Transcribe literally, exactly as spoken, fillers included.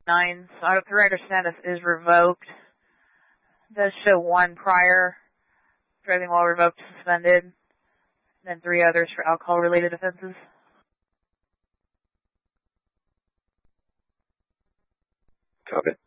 nine, so I don't understand this is revoked. It does show one prior, driving while revoked, suspended, and then three others for alcohol-related offenses. Copy.